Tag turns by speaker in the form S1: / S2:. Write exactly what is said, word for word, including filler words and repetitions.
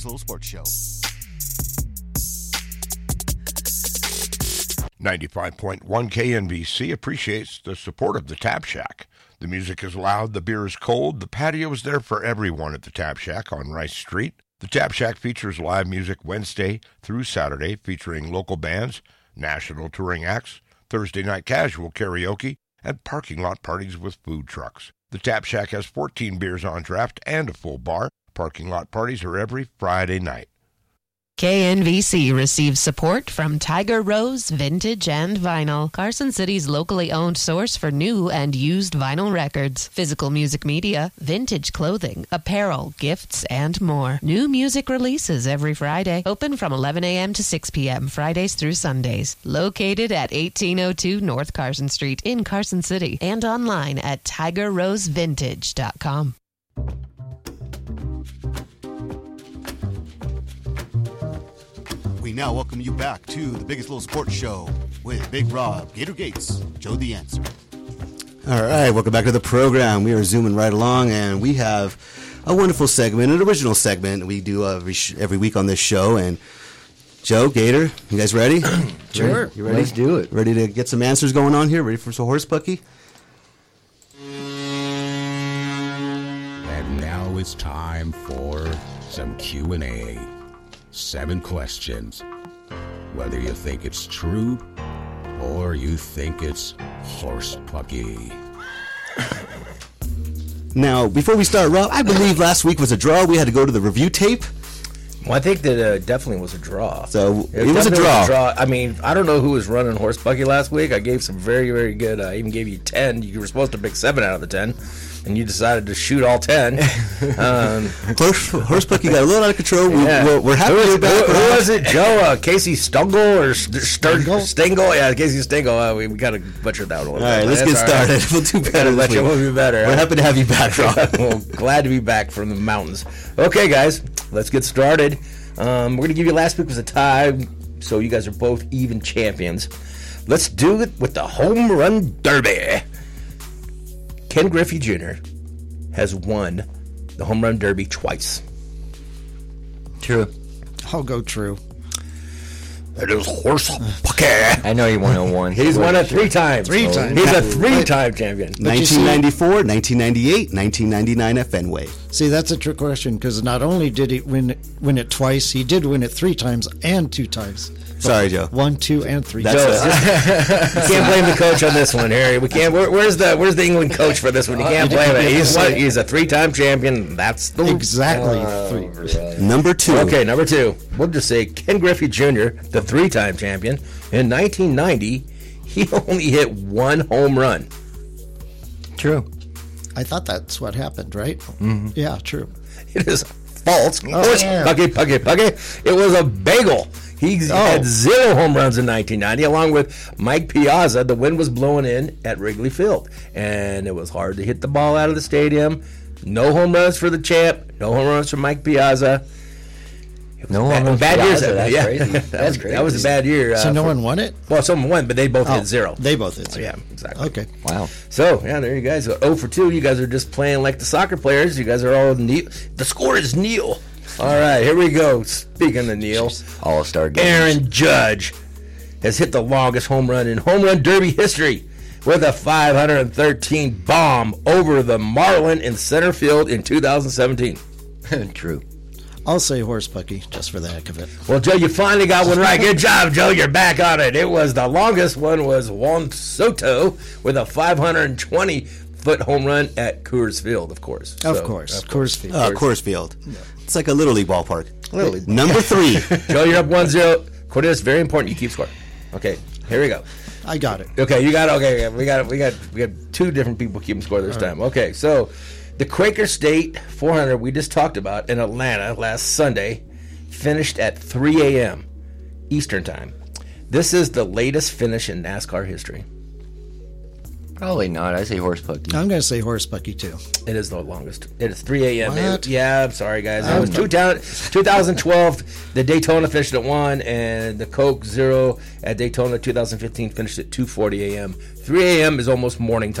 S1: Little Sports Show.
S2: ninety-five point one K N B C appreciates the support of the Tap Shack. The music is loud, the beer is cold, the patio is there for everyone at the Tap Shack on Rice Street. The Tap Shack features live music Wednesday through Saturday featuring local bands, national touring acts, Thursday night casual karaoke, and parking lot parties with food trucks. The Tap Shack has fourteen beers on draft and a full bar. Parking lot parties are every Friday night.
S3: K N V C receives support from Tiger Rose Vintage and Vinyl, Carson City's locally owned source for new and used vinyl records, physical music media, vintage clothing, apparel, gifts, and more. New music releases every Friday. Open from eleven a.m. to six p.m. Fridays through Sundays. Located at eighteen oh two North Carson Street in Carson City and online at tiger rose vintage dot com.
S1: We now welcome you back to the Biggest Little Sports Show with Big Rob, Gator Gates, Joe the Answer.
S4: All right, welcome back to the program. We are zooming right along, and we have a wonderful segment, an original segment we do every, every week on this show. And Joe, Gator, you guys ready?
S5: Sure.
S4: You ready?
S5: Let's do it.
S4: Ready to get some answers going on here? Ready for some horse bucky?
S6: And now it's time for some Q and A. Seven questions. Whether you think it's true or you think it's horse pucky.
S4: Now, before we start, Rob, I believe last week was a draw. We had to go to the review tape.
S5: Well, I think that uh, definitely was a draw.
S4: So it,
S5: it
S4: was a draw.
S5: was a draw. I mean, I don't know who was running horse bucky last week. I gave some very, very good. I even gave you ten. You were supposed to pick seven out of the ten, and you decided to shoot all ten. Um,
S4: horse, horse bucky got a little out of control. We,
S5: yeah.
S4: we're, we're happy
S5: who,
S4: to be back.
S5: Who, who was it, Joe? Uh, Casey Stungel or Sturgill? Stingle? Yeah, Casey Stingle. Uh, we, we got to butcher that one a little
S4: all
S5: bit.
S4: Right, let's
S5: That's
S4: get started. Right. We'll do better.
S5: We'll, you, we'll be better.
S4: We're
S5: huh?
S4: happy to have you back, Rob.
S5: Well, glad to be back from the mountains. Okay, guys, let's get started. Um, we're going to give you last week was a tie, so you guys are both even champions. Let's do it with the home run derby. Ken Griffey Junior has won the home run derby twice.
S4: True.
S7: I'll go true.
S5: It is horse bucky.
S8: I know he won oh one.
S5: He's won it three times.
S7: Three times.
S5: He's a three-time champion.
S4: nineteen ninety-four, nineteen ninety-eight, nineteen ninety-nine at Fenway.
S7: See, that's a trick question because not only did he win win it twice, he did win it three times and two times.
S4: Sorry, Joe.
S7: One, two, and three.
S4: That's
S5: Joe,
S4: a,
S5: you can't blame the coach on this one, Harry. We can't. Where, where's the Where's the England coach for this one? You can't blame it. He's one, he's a three-time champion. That's the
S7: exactly
S5: uh,
S7: three.
S4: Number two.
S5: Okay, number two. We'll just say Ken Griffey Junior, the three-time champion. In nineteen ninety, he only hit one home run.
S8: True.
S7: I thought that's what happened, right?
S5: Mm-hmm.
S7: Yeah, true.
S5: It is false.
S7: Oh,
S5: Horse
S7: yeah.
S5: bucky, bucky, bucky. It was a bagel. He
S7: Oh.
S5: had zero home runs in nineteen ninety, along with Mike Piazza. The wind was blowing in at Wrigley Field, and it was hard to hit the ball out of the stadium. No home runs for the champ. No home runs for Mike Piazza.
S8: No
S5: Bad,
S8: home runs.
S5: bad
S8: for
S5: years.
S8: Piazza, That's
S5: yeah.
S8: crazy.
S5: that,
S8: That's
S5: was,
S8: crazy.
S5: that was a bad year. Uh,
S7: So no
S5: for,
S7: one won it?
S5: Well, someone won, but they both
S7: Oh,
S5: hit zero.
S7: They both hit zero.
S5: Yeah, exactly.
S7: Okay.
S8: Wow.
S5: So, yeah, there you guys go. oh for two. You guys are just playing like the soccer players. You guys are all Neil. The score is Neil. All right, here we go. Speaking of Neil,
S8: All-Star game.
S5: Aaron Judge has hit the longest home run in home run derby history with a five hundred thirteen bomb over the Marlin in center field in two thousand seventeen.
S8: True.
S7: I'll say horse bucky just for the heck of it.
S5: Well, Joe, you finally got one right. Good job, Joe. You're back on it. It was the longest one was Juan Soto with a five hundred twenty foot home run at Coors Field, of course.
S7: Of
S5: So,
S7: course.
S5: of
S7: Coors Field.
S4: Uh, Coors Field. It's like a Little League ballpark.
S5: Little League.
S4: Number three.
S5: Joe, you're up one zero. Cornelius, very important. You keep score. Okay, here we go.
S7: I got it.
S5: Okay, you got okay. We got we got we got two different people keeping score this time. Okay, so the Quaker State four hundred we just talked about in Atlanta last Sunday finished at three a.m. Eastern time. This is the latest finish in NASCAR history.
S8: Probably not. I say horse pucky.
S7: I'm going to say horse bucky too.
S5: It is the longest. It is three a.m.
S7: What?
S5: Yeah, I'm sorry, guys. It was two twenty twelve. The Daytona finished at one, and the Coke Zero at Daytona two thousand fifteen finished at two forty a.m. three a.m. is almost morning time.